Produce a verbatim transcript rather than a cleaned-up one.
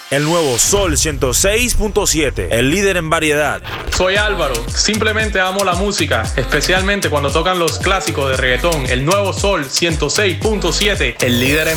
El nuevo Sol ciento seis punto siete, el líder en variedad. Soy Álvaro, simplemente amo la música, especialmente cuando tocan los clásicos de reggaetón. El nuevo Sol ciento seis punto siete, el líder en